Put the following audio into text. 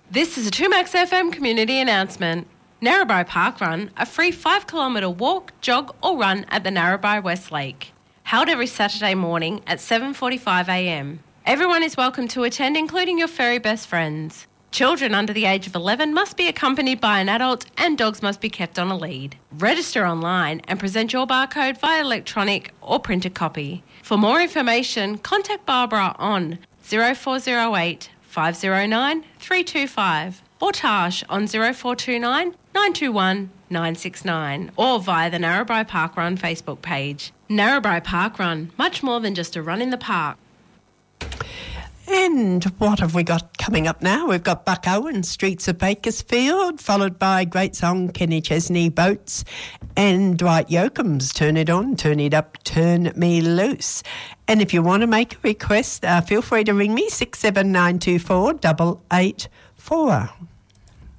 This is a 2Max FM community announcement. Narrabri Park Run, a free 5-kilometre walk, jog or run at the Narrabri West Lake. Held every Saturday morning at 7:45am. Everyone is welcome to attend, including your furry best friends. Children under the age of 11 must be accompanied by an adult and dogs must be kept on a lead. Register online and present your barcode via electronic or printed copy. For more information, contact Barbara on 0408 509 325 or Tash on 0429 921 969 or via the Narrabri Park Run Facebook page. Narrabri Park Run, much more than just a run in the park. And what have we got coming up now? We've got Buck Owen, Streets of Bakersfield, followed by great song Kenny Chesney, Boats, and Dwight Yoakam's Turn It On, Turn It Up, Turn Me Loose. And if you want to make a request, feel free to ring me, 67924 884.